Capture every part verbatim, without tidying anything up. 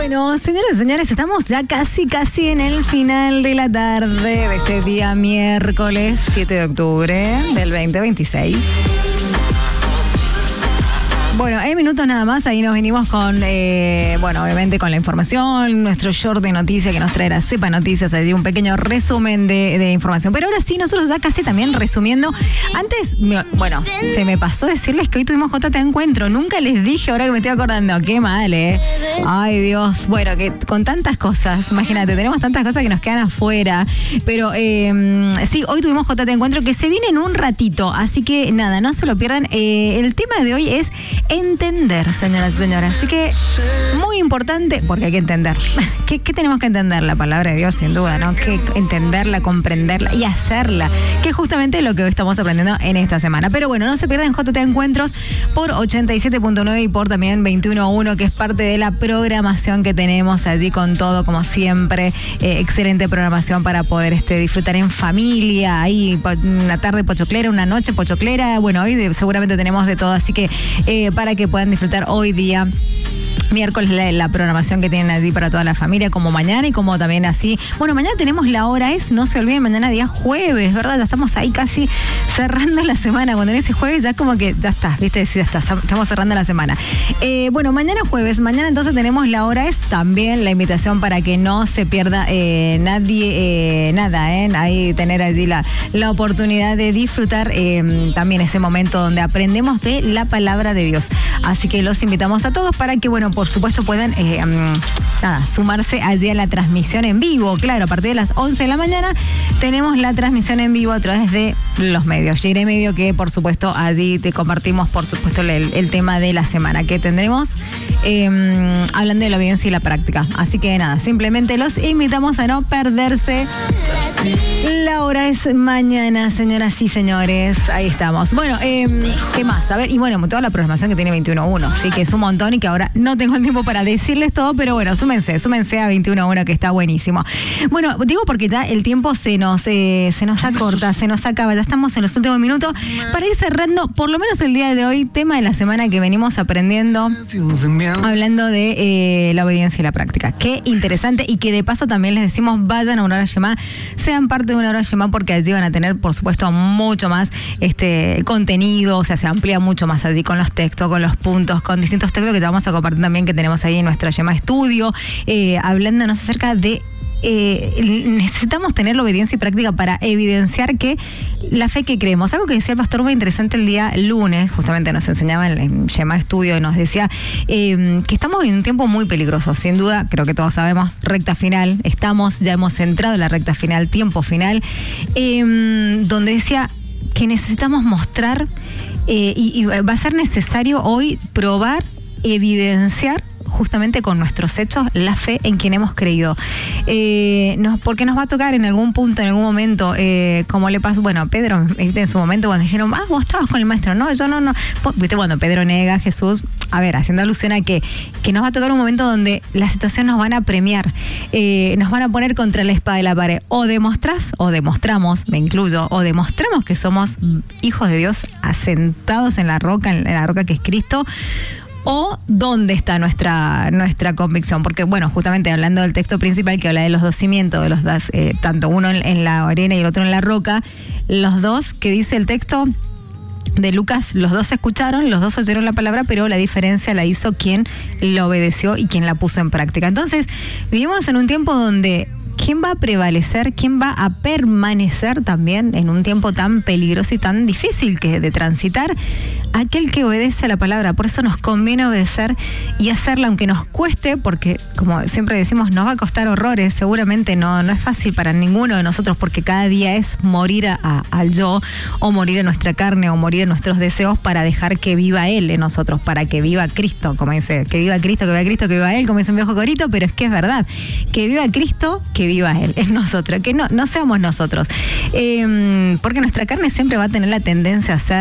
Bueno, señoras y señores, estamos ya casi, casi en el final de la tarde de este día miércoles siete de octubre del veinte veintiséis. Bueno, en minutos nada más, ahí nos venimos con, eh, bueno, obviamente con la información, nuestro short de noticias que nos traerá Sepa Noticias, allí un pequeño resumen de, de información. Pero ahora sí, nosotros ya casi también resumiendo. Antes, me, bueno, se me pasó decirles que hoy tuvimos J T Encuentro. Nunca les dije, ahora que me estoy acordando, qué mal, ¿eh? Ay, Dios. Bueno, que con tantas cosas, imagínate, tenemos tantas cosas que nos quedan afuera. Pero eh, sí, hoy tuvimos J T Encuentro que se viene en un ratito. Así que nada, no se lo pierdan. Eh, el tema de hoy es entender, señoras y señores. Así que muy importante, porque hay que entender. ¿Qué, qué tenemos que entender? La palabra de Dios, sin duda, ¿no? Que entenderla, comprenderla y hacerla, que es justamente lo que hoy estamos aprendiendo en esta semana. Pero bueno, no se pierdan J T Encuentros por ochenta y siete punto nueve y por también veintiuno uno, que es parte de la programación que tenemos allí con todo, como siempre. Eh, excelente programación para poder este, disfrutar en familia. Ahí una tarde pochoclera, una noche pochoclera. Bueno, hoy de, seguramente tenemos de todo, así que eh, para que puedan disfrutar hoy día miércoles la, la programación que tienen allí para toda la familia, como mañana y como también así. Bueno, mañana tenemos la hora es, no se olviden, mañana día jueves, ¿verdad? Ya estamos ahí casi cerrando la semana. Cuando en ese jueves ya como que ya está, ¿viste? Sí, ya está, estamos cerrando la semana. Eh, bueno, mañana jueves, mañana entonces tenemos la hora es, también la invitación para que no se pierda eh, nadie, eh, nada, ¿eh? Ahí tener allí la, la oportunidad de disfrutar eh, también ese momento donde aprendemos de la palabra de Dios. Así que los invitamos a todos para que, bueno, por supuesto puedan eh, um, nada, sumarse allí a la transmisión en vivo. Claro, a partir de las once de la mañana tenemos la transmisión en vivo a través de los medios. Llegué Medio, que por supuesto allí te compartimos por supuesto el, el tema de la semana que tendremos eh, hablando de la evidencia y la práctica. Así que nada, simplemente los invitamos a no perderse. La hora es mañana, señoras y señores. Ahí estamos. Bueno, eh, ¿qué más? A ver, y bueno, toda la programación que tiene veintiuno uno, así que es un montón y que ahora no tengo el tiempo para decirles todo, pero bueno, súmense, súmense a veintiuno uno, que está buenísimo. Bueno, digo porque ya el tiempo se nos, eh, se nos acorta, se nos acaba, ya estamos en los últimos minutos para ir cerrando, por lo menos el día de hoy, tema de la semana que venimos aprendiendo, hablando de eh, la obediencia y la práctica. Qué interesante, y que de paso también les decimos, vayan a una hora Shema, sean parte de una hora Shema, porque allí van a tener, por supuesto, mucho más este contenido, o sea, se amplía mucho más allí con los textos, con los puntos, con distintos textos que ya vamos a compartir también, que tenemos ahí en nuestra Shema Estudio, eh, hablándonos acerca de Eh, necesitamos tener la obediencia y práctica para evidenciar que la fe que creemos. Algo que decía el pastor muy interesante el día lunes, justamente nos enseñaba en el Shema Estudio y nos decía eh, que estamos en un tiempo muy peligroso, sin duda, creo que todos sabemos, recta final, estamos, ya hemos entrado en la recta final, tiempo final, eh, donde decía que necesitamos mostrar eh, y, y va a ser necesario hoy probar, evidenciar justamente con nuestros hechos la fe en quien hemos creído. Eh, nos, porque nos va a tocar en algún punto, en algún momento, eh, como le pasó, bueno, a Pedro, en su momento cuando dijeron, ah, vos estabas con el maestro, no, yo no, no. Viste, cuando Pedro nega a Jesús, a ver, haciendo alusión a que, que nos va a tocar un momento donde la situación nos van a premiar, eh, nos van a poner contra la espada de la pared. O demostrás, o demostramos, me incluyo, o demostramos que somos hijos de Dios asentados en la roca, en la roca que es Cristo, o dónde está nuestra nuestra convicción, porque bueno, justamente hablando del texto principal que habla de los dos cimientos, de los dos, eh, tanto uno en, en la arena y el otro en la roca, los dos, que dice el texto de Lucas, los dos escucharon, los dos oyeron la palabra, pero la diferencia la hizo quien la obedeció y quien la puso en práctica. Entonces, vivimos en un tiempo donde ¿quién va a prevalecer? ¿Quién va a permanecer también en un tiempo tan peligroso y tan difícil que de transitar? Aquel que obedece a la palabra. Por eso nos conviene obedecer y hacerla, aunque nos cueste, porque como siempre decimos, nos va a costar horrores. Seguramente no, no es fácil para ninguno de nosotros, porque cada día es morir a, a, al yo, o morir a nuestra carne, o morir a nuestros deseos para dejar que viva Él en nosotros, para que viva Cristo, como dice, que viva Cristo, que viva Cristo, que viva Él, como dice un viejo corito, pero es que es verdad, que viva Cristo, que viva Él, es nosotros, que no, no seamos nosotros. Eh, porque nuestra carne siempre va a tener la tendencia a ser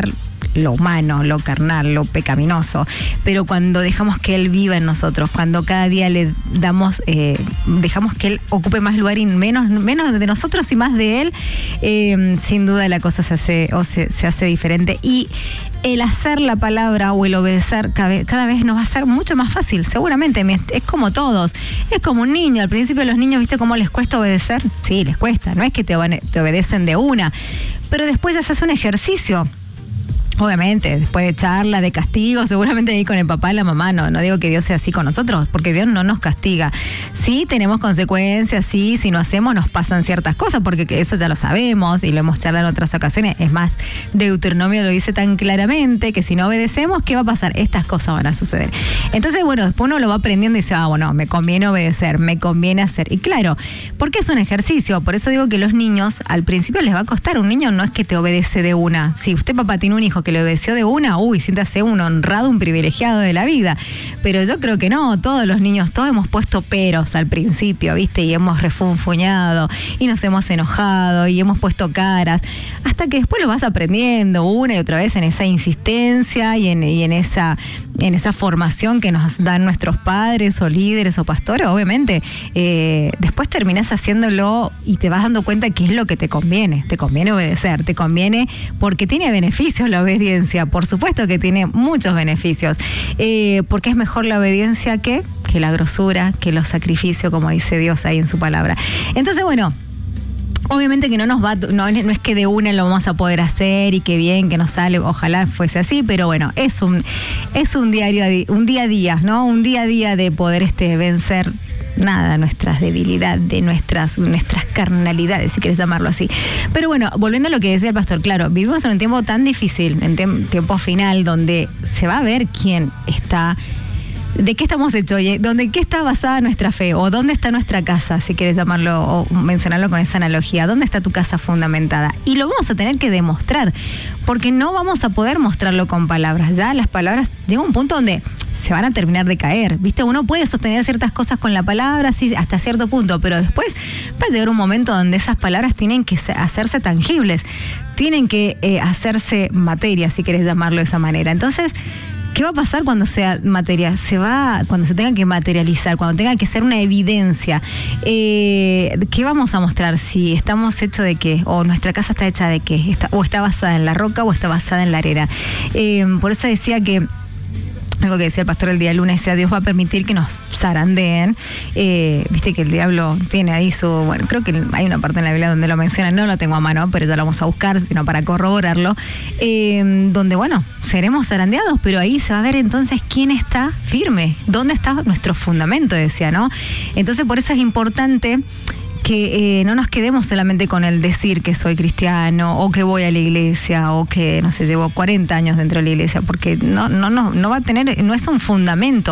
lo humano, lo carnal, lo pecaminoso, pero cuando dejamos que Él viva en nosotros, cuando cada día le damos, eh, dejamos que Él ocupe más lugar y menos, menos de nosotros y más de Él, eh, sin duda la cosa se hace, o se, se hace diferente. Y el hacer la palabra o el obedecer cada vez, cada vez nos va a ser mucho más fácil, seguramente. Es como todos, es como un niño. Al principio los niños, ¿viste cómo les cuesta obedecer? Sí, les cuesta, no es que te, te obedecen de una, pero después ya se hace un ejercicio. Obviamente, después de charla, de castigo, seguramente ahí con el papá y la mamá, no, no digo que Dios sea así con nosotros, porque Dios no nos castiga. Sí tenemos consecuencias, sí, si no hacemos nos pasan ciertas cosas, porque eso ya lo sabemos y lo hemos charlado en otras ocasiones. Es más, Deuteronomio lo dice tan claramente que si no obedecemos, ¿qué va a pasar? Estas cosas van a suceder. Entonces, bueno, después uno lo va aprendiendo y dice, ah, bueno, me conviene obedecer, me conviene hacer. Y claro, porque es un ejercicio, por eso digo que los niños al principio les va a costar. Un niño no es que te obedece de una. Si usted, papá, tiene un hijo que le obedeció de una, uy, siéntase un honrado, un privilegiado de la vida. Pero yo creo que no, todos los niños, todos hemos puesto peros al principio, ¿viste? Y hemos refunfuñado, y nos hemos enojado, y hemos puesto caras, hasta que después lo vas aprendiendo una y otra vez en esa insistencia y en, y en esa en esa formación que nos dan nuestros padres o líderes o pastores. Obviamente, eh, después terminás haciéndolo y te vas dando cuenta que es lo que te conviene. Te conviene obedecer, te conviene porque tiene beneficios la obediencia. Por supuesto que tiene muchos beneficios, eh, porque es mejor la obediencia que, que la grosura, que los sacrificios, como dice Dios ahí en su palabra. Entonces, bueno, obviamente que no nos va, no, no es que de una lo vamos a poder hacer y que bien, que nos sale, ojalá fuese así, pero bueno, es un, es un diario, un día a día, ¿no? Un día a día de poder este vencer nada, nuestras debilidades, de nuestras, nuestras carnalidades, si quieres llamarlo así. Pero bueno, volviendo a lo que decía el pastor, claro, vivimos en un tiempo tan difícil, en tem- tiempo final, donde se va a ver quién está. ¿De qué estamos hechos? Oye, ¿dónde qué está basada nuestra fe? ¿O dónde está nuestra casa, si quieres llamarlo o mencionarlo con esa analogía? ¿Dónde está tu casa fundamentada? Y lo vamos a tener que demostrar, porque no vamos a poder mostrarlo con palabras. Ya las palabras llega un punto donde se van a terminar de caer, ¿viste? Uno puede sostener ciertas cosas con la palabra, sí, hasta cierto punto, pero después va a llegar un momento donde esas palabras tienen que hacerse tangibles, tienen que eh, hacerse materia, si quieres llamarlo de esa manera. Entonces, ¿qué va a pasar cuando sea materia? Se va, cuando se tenga que materializar, cuando tenga que ser una evidencia. Eh, ¿Qué vamos a mostrar? Si estamos hechos de qué, o nuestra casa está hecha de qué, está, o está basada en la roca o está basada en la arena. Eh, por eso decía que algo que decía el pastor el día lunes, decía, Dios va a permitir que nos zarandeen. Eh, Viste que el diablo tiene ahí su, bueno, creo que hay una parte en la Biblia donde lo menciona, no lo tengo a mano, pero ya lo vamos a buscar, sino para corroborarlo, eh, donde, bueno, seremos zarandeados, pero ahí se va a ver entonces quién está firme, dónde está nuestro fundamento, decía, ¿no? Entonces, por eso es importante que eh, no nos quedemos solamente con el decir que soy cristiano o que voy a la iglesia o que, no sé, llevo cuarenta años dentro de la iglesia, porque no, no, no, no va a tener, no es un fundamento.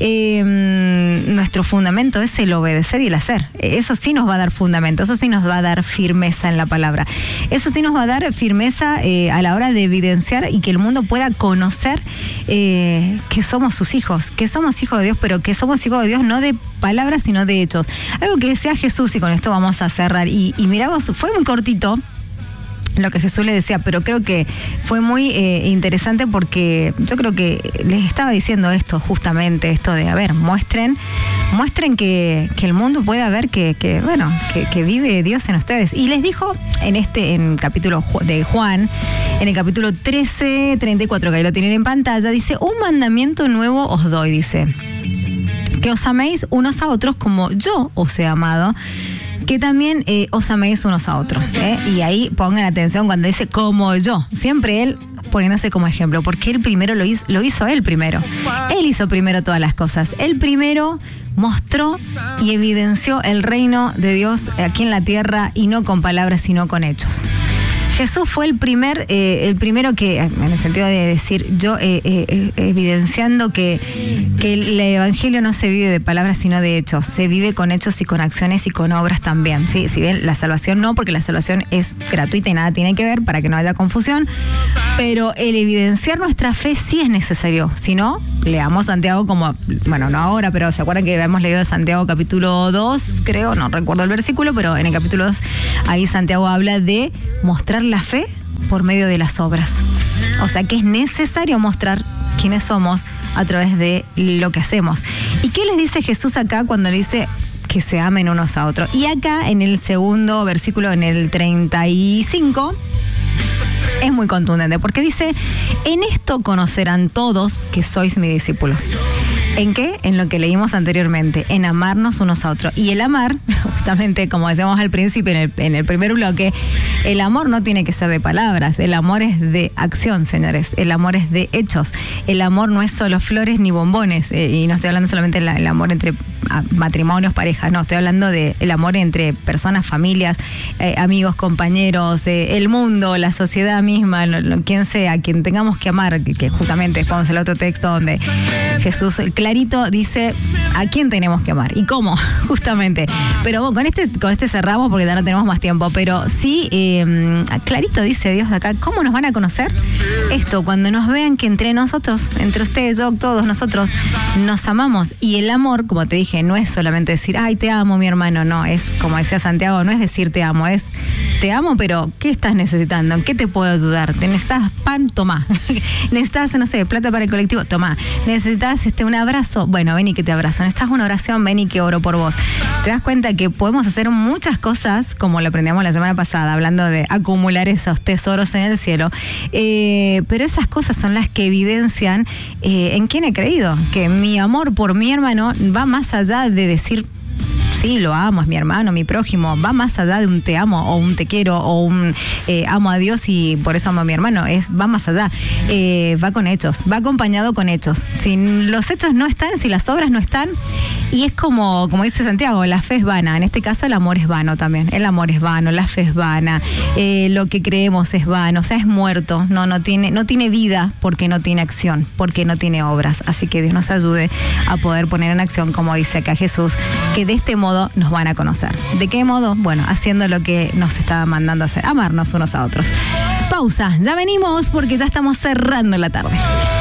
Eh, nuestro fundamento es el obedecer y el hacer. Eso sí nos va a dar fundamento, eso sí nos va a dar firmeza en la palabra. Eso sí nos va a dar firmeza eh, a la hora de evidenciar y que el mundo pueda conocer eh, que somos sus hijos, que somos hijos de Dios, pero que somos hijos de Dios no de palabras, sino de hechos. Algo que decía Jesús, y con esto vamos a cerrar, y, y mirá vos, fue muy cortito lo que Jesús le decía, pero creo que fue muy eh, interesante porque yo creo que les estaba diciendo esto, justamente esto de, a ver, muestren, muestren que, que el mundo pueda ver que, que bueno, que, que vive Dios en ustedes. Y les dijo en este, en capítulo de Juan, en el capítulo trece, treinta y cuatro, que ahí lo tienen en pantalla, dice, un mandamiento nuevo os doy, dice, que os améis unos a otros como yo os he amado, que también eh, os améis unos a otros. ¿eh? Y ahí pongan atención cuando dice como yo, siempre él poniéndose como ejemplo, porque él primero lo hizo, lo hizo él primero. Él hizo primero todas las cosas. Él primero mostró y evidenció el reino de Dios aquí en la tierra, y no con palabras, sino con hechos. Jesús fue el primer, eh, el primero que, en el sentido de decir, yo eh, eh, evidenciando que, que el evangelio no se vive de palabras sino de hechos, se vive con hechos y con acciones y con obras también. ¿sí? Si bien la salvación no, porque la salvación es gratuita y nada tiene que ver, para que no haya confusión, pero el evidenciar nuestra fe sí es necesario. Si no, leamos Santiago como, bueno, no ahora, pero ¿se acuerdan que habíamos leído Santiago capítulo dos, creo? No recuerdo el versículo, pero en el capítulo dos, ahí Santiago habla de mostrar la fe por medio de las obras. O sea que es necesario mostrar quiénes somos a través de lo que hacemos. ¿Y qué les dice Jesús acá cuando le dice que se amen unos a otros? Y acá en el segundo versículo, en el treinta y cinco, es muy contundente porque dice: en esto conocerán todos que sois mi discípulo. ¿En qué? En lo que leímos anteriormente, en amarnos unos a otros. Y el amar, justamente como decíamos al principio en el, en el primer bloque, el amor no tiene que ser de palabras, el amor es de acción, señores, el amor es de hechos. El amor no es solo flores ni bombones, eh, y no estoy hablando solamente del amor entre matrimonios, parejas, no, estoy hablando del amor entre personas, familias, eh, amigos, compañeros, eh, el mundo, la sociedad misma, lo, lo, quien sea, quien tengamos que amar, que, que justamente vamos al otro texto donde Jesús clarito dice a quién tenemos que amar y cómo, justamente. Pero bueno, con este, con este cerramos porque ya no tenemos más tiempo, pero sí, eh, clarito dice Dios de acá, ¿cómo nos van a conocer? Esto, cuando nos vean que entre nosotros, entre ustedes, yo, todos nosotros, nos amamos. Y el amor, como te dije, no es solamente decir, ay, te amo, mi hermano, no, es, como decía Santiago, no es decir te amo, es te amo, pero ¿qué estás necesitando? ¿En qué te puedo ayudar? ¿Te necesitas pan? Tomá. ¿Necesitas, no sé, plata para el colectivo? Tomá. ¿Necesitas este, un abrazo? Bueno, ven y que te abrazo. ¿Necesitas una oración? Ven y que oro por vos. Te das cuenta que podemos hacer muchas cosas, como lo aprendíamos la semana pasada, hablando de acumular esos tesoros en el cielo, eh, pero esas cosas son las que evidencian eh, en quién he creído, que mi amor por mi hermano va más allá de decir sí, lo amo, es mi hermano, mi prójimo, va más allá de un te amo o un te quiero o un eh, amo a Dios y por eso amo a mi hermano, es, va más allá, eh, va con hechos, va acompañado con hechos. Si los hechos no están, si las obras no están, y es como, como dice Santiago, la fe es vana, en este caso el amor es vano también, el amor es vano, la fe es vana, eh, lo que creemos es vano, o sea, es muerto, no, no tiene, no tiene vida porque no tiene acción, porque no tiene obras, así que Dios nos ayude a poder poner en acción, como dice acá Jesús, que de este modo nos van a conocer. ¿De qué modo? Bueno, haciendo lo que nos está mandando a hacer, amarnos unos a otros. Pausa, ya venimos porque ya estamos cerrando la tarde.